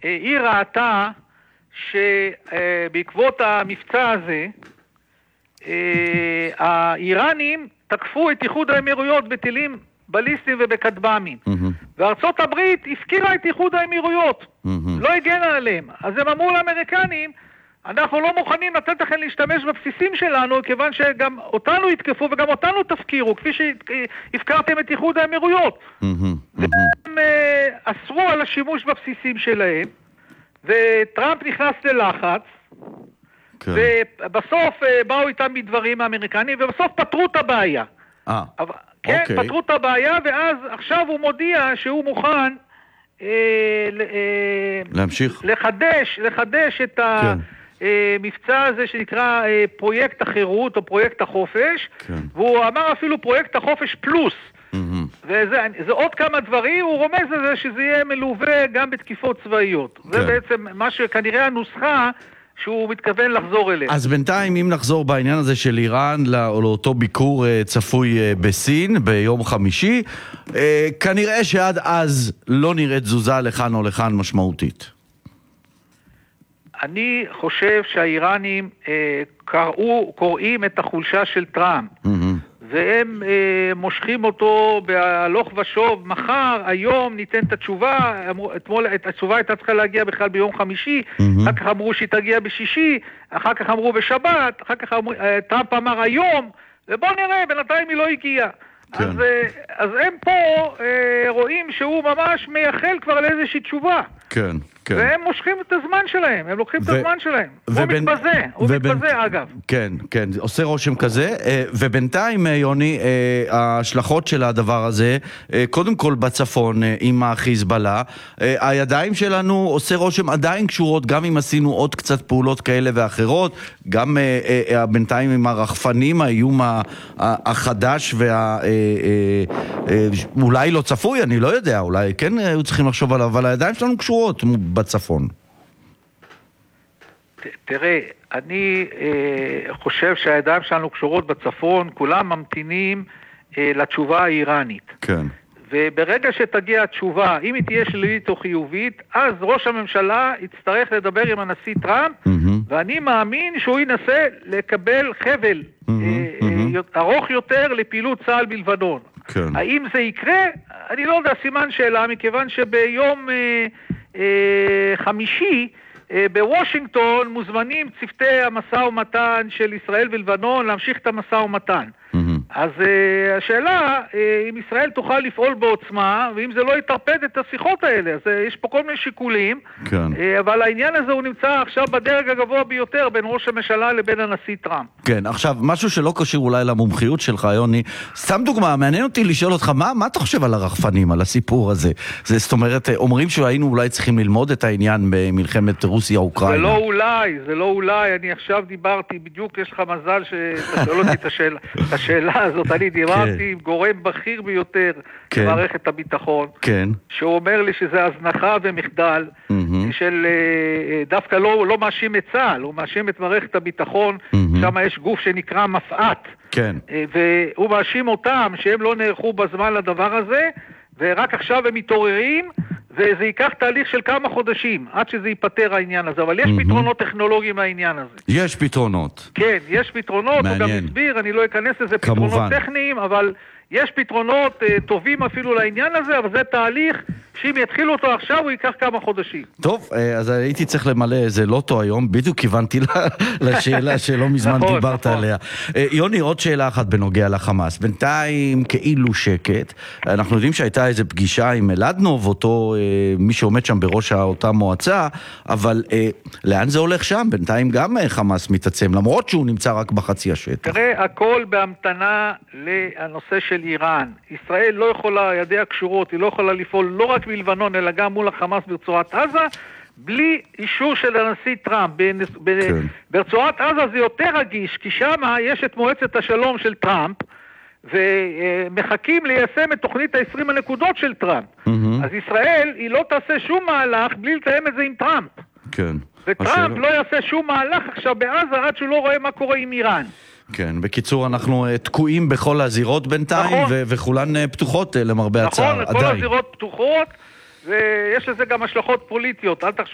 היא ראתה שבעקבות המבצע הזה, האיראנים תקפו את איחוד האמירויות בטילים בליסטיים ובכטב"מים. וארצות הברית הפקירה את איחוד האמירויות. לא הגנה עליהם. אז הם אמרו לאמריקנים, אנחנו לא מוכנים לתת לכם להשתמש בבסיסים שלנו, כיוון שגם אותנו יתקפו וגם אותנו תפקירו, כפי שהפקרתם את איחוד האמירויות. והם אסרו על השימוש בבסיסים שלהם, וטראמפ נכנס ללחץ, ובסוף באו איתם מדברים האמריקנים, ובסוף פתרו את הבעיה. כן, פתרו את הבעיה, ואז עכשיו הוא מודיע שהוא מוכן להמשיך. לחדש את המבצע הזה שנקרא פרויקט החירות או פרויקט החופש, והוא אמר אפילו פרויקט החופש פלוס. וזה עוד כמה דברים, הוא רומז לזה שזה יהיה מלווה גם בתקיפות צבאיות. זה בעצם מה שכנראה הנוסחה שהוא מתכוון לחזור אליה. אז בינתיים, אם נחזור בעניין הזה של איראן לאותו ביקור צפוי בסין ביום חמישי, כנראה שעד אז לא נראית תזוזה לכאן או לכאן משמעותית. אני חושב שהאיראנים קוראים את החולשה של טראמפ, והם מושכים אותו בהלוך ושוב, מחר, היום ניתן את התשובה, אתמול את התשובה הייתה צריכה להגיע בכלל ביום חמישי, אחר כך אמרו שהיא תגיע בשישי, אחר כך אמרו בשבת, אחר כך טראמפ אמר היום, ובוא נראה, בינתיים היא לא הגיעה. אז הם פה רואים שהוא ממש מייחל כבר לאיזושהי תשובה. כן. והם מושכים את הזמן שלהם, הם לוקחים את הזמן שלהם. הוא מתבזה אגב. כן, עושה רושם כזה. ובינתיים, יוני, ההשלכות של הדבר הזה, קודם כל בצפון עם החיזבאללה, הידיים שלנו עושה רושם עדיין קשורות, גם אם עשינו עוד קצת פעולות כאלה ואחרות, גם בינתיים עם הרחפנים, האיום החדש אולי לא צפוי, אני לא יודע, אולי כן היו צריכים לחשוב עליו, אבל הידיים שלנו קשורות בצפון. תראה, אני חושב שהידיים שלנו קשורות בצפון, כולם ממתינים לתשובה האיראנית. כן. וברגע שתגיע התשובה, אם היא תהיה שלילית או חיובית, אז ראש הממשלה יצטרך לדבר עם הנשיא טראמפ, ואני מאמין שהוא ינסה לקבל חבל ארוך יותר לפעילות צה"ל בלבנון. כן. האם זה יקרה? אני לא יודע, סימן שאלה, מכיוון שביום חמישי בוושינגטון מוזמנים צוותי המשא ומתן של ישראל ולבנון להמשיך את המשא ומתן. אז השאלה, אם ישראל תוכל לפעול בעוצמה, ואם זה לא יתרפד את השיחות האלה, אז יש פה כל מיני שיקולים, אבל העניין הזה הוא נמצא עכשיו בדרג הגבוה ביותר, בין ראש הממשלה לבין הנשיא טראמפ. כן, עכשיו, משהו שלא קשור אולי למומחיות שלך, יוני, סתם דוגמה, מעניין אותי לשאול אותך, מה אתה חושב על הרחפנים, על הסיפור הזה? זאת אומרת, אומרים שהיינו אולי צריכים ללמוד את העניין במלחמת רוסיה-אוקראינה. זה לא אולי, אני עכשיו דיברתי, בדיוק יש לך מזל שתשאל אותי את השאלה הזאת, אני דיברתי עם גורם בכיר ביותר במערכת הביטחון, שהוא אומר לי שזה הזנחה ומחדל, של דווקא לא מאשים את צה"ל, הוא מאשים את מערכת הביטחון, שם יש גוף שנקרא מפעת, והוא מאשים אותם שהם לא נערכו בזמן לדבר הזה, ורק עכשיו הם מתעוררים, וזה ייקח תהליך של כמה חודשים, עד שזה ייפטר העניין הזה, אבל יש פתרונות טכנולוגיים לעניין הזה. יש פתרונות. כן, יש פתרונות, הוא גם הסביר, אני לא אכנס לזה פתרונות טכניים, אבל יש פתרונות טובים אפילו לעניין הזה, אבל זה תהליך שאם יתחילו אותו עכשיו, הוא ייקח כמה חודשים. טוב, אז הייתי צריך למלא איזה לוטו היום, בדיוק כיוונתי לשאלה שלא מזמן דיברת עליה. יוני, עוד שאלה אחת בנוגע לחמאס. בינתיים כאילו שקט, אנחנו יודעים שהייתה איזו פגישה עם אלדנוב, אותו מי שעומד שם בראש אותה מועצה, אבל לאן זה הולך שם? בינתיים גם חמאס מתעצם, למרות שהוא נמצא רק בחצי השטח. תראה, הכל בהמתנה לנושא של איראן. ישראל לא יכולה, ידיה קשורות, היא לא יכולה לפעול לא רק בלבנון, אלא גם מול החמאס ברצועת עזה, בלי אישור של הנשיא טראמפ. ברצועת עזה זה יותר רגיש, כי שם יש את מועצת השלום של טראמפ, ומחכים ליישם את תוכנית ה-20 הנקודות של טראמפ. אז ישראל היא לא תעשה שום מהלך בלי לתאם את זה עם טראמפ. כן. וטראמפ לא יעשה שום מהלך עכשיו בעזה עד שהוא לא רואה מה קורה עם איראן. כן, בקיצור אנחנו תקועים בכל הזירות בינתיים, וכולן פתוחות למרבה הצער. נכון, כל הזירות פתוחות, ויש לזה גם השלכות פוליטיות, אל תחשוב.